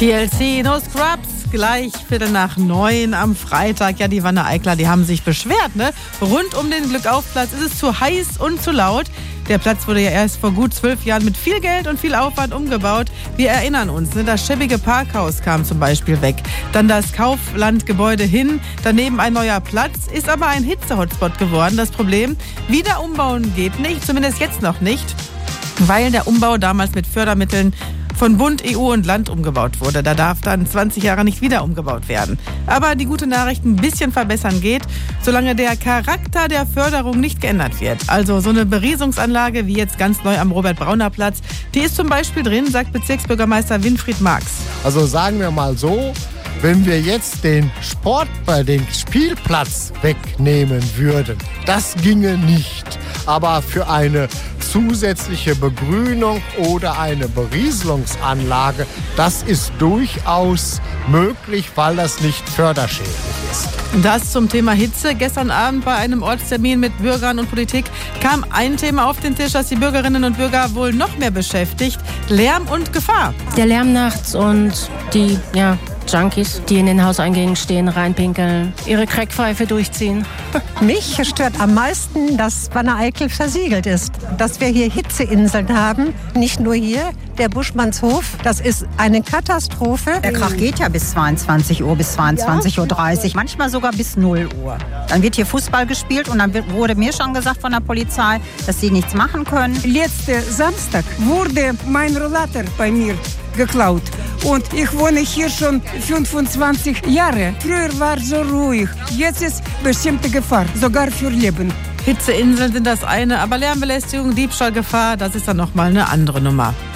TLC, No Scrubs, gleich 8:45 am Freitag. Ja, die Wanne Eicler, die haben sich beschwert, ne? Rund um den Glückaufplatz ist es zu heiß und zu laut. Der Platz wurde ja erst vor gut 12 Jahren mit viel Geld und viel Aufwand umgebaut. Wir erinnern uns, ne? Das schäbige Parkhaus kam zum Beispiel weg. Dann das Kauflandgebäude hin, daneben ein neuer Platz, ist aber ein Hitze-Hotspot geworden. Das Problem, wieder umbauen geht nicht, zumindest jetzt noch nicht, weil der Umbau damals mit Fördermitteln von Bund, EU und Land umgebaut wurde. Da darf dann 20 Jahre nicht wieder umgebaut werden. Aber die gute Nachricht, ein bisschen verbessern geht, solange der Charakter der Förderung nicht geändert wird. Also so eine Beriesungsanlage wie jetzt ganz neu am Robert-Brauner-Platz, die ist zum Beispiel drin, sagt Bezirksbürgermeister Winfried Marx. Also sagen wir mal so, wenn wir jetzt den Spielplatz wegnehmen würden, das ginge nicht. Aber für eine zusätzliche Begrünung oder eine Berieselungsanlage, das ist durchaus möglich, weil das nicht förderschädlich ist. Das zum Thema Hitze. Gestern Abend bei einem Ortstermin mit Bürgern und Politik kam ein Thema auf den Tisch, das die Bürgerinnen und Bürger wohl noch mehr beschäftigt: Lärm und Gefahr. Der Lärm nachts und die Junkies, die in den Hauseingängen stehen, reinpinkeln, ihre Crackpfeife durchziehen. Mich stört am meisten, dass Wanne Eickel versiegelt ist. Dass wir hier Hitzeinseln haben, nicht nur hier, der Buschmannshof, das ist eine Katastrophe. Der Krach geht ja bis 22 Uhr, bis 22:30 Uhr, manchmal sogar bis 0 Uhr. Dann wird hier Fußball gespielt und dann wurde mir schon gesagt von der Polizei, dass sie nichts machen können. Letzten Samstag wurde mein Rollator bei mir geklaut. Und ich wohne hier schon 25 Jahre. Früher war es so ruhig. Jetzt ist bestimmte Gefahr, sogar für Leben. Hitzeinseln sind das eine, aber Lärmbelästigung, Diebstahl, Gefahr, das ist dann nochmal eine andere Nummer.